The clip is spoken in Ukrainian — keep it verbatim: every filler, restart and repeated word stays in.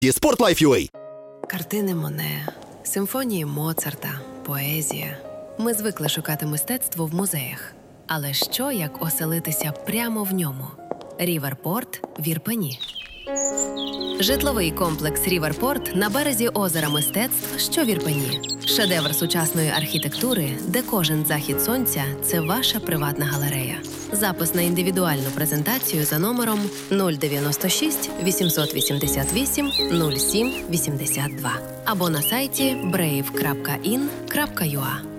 І Спортлайф.ua. Картини Моне, симфонії Моцарта, поезія. Ми звикли шукати мистецтво в музеях. Але що, як оселитися прямо в ньому? Ріверпорт в Ірпені. Житловий комплекс «Ріверпорт» на березі озера мистецтв, що в Ірпені. Шедевр сучасної архітектури, де кожен захід сонця – це ваша приватна галерея. Запис на індивідуальну презентацію за номером нуль дев'яносто шість вісімсот вісімдесят вісім нуль сім вісімдесят два або на сайті брейв крапка ін крапка ю а.